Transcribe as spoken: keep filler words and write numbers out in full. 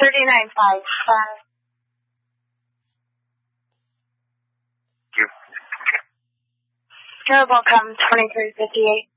thirty-nine five five. Thank you. You're welcome. twenty-three fifty-eight.